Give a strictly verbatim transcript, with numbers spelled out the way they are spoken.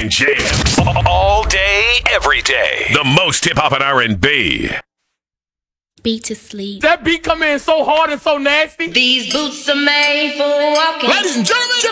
weekend jams. All day, every day. The most hip hop and R and B. Beat to sleep. That beat come in so hard and so nasty. These boots are made for walking. Ladies and gentlemen,